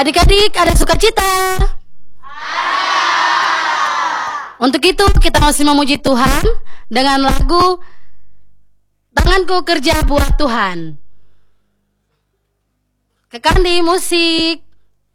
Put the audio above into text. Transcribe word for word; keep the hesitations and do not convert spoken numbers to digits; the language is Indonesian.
Adik-adik, ada sukacita? Untuk itu kita masih memuji Tuhan dengan lagu Tanganku Kerja Buat Tuhan. Kekandi musik.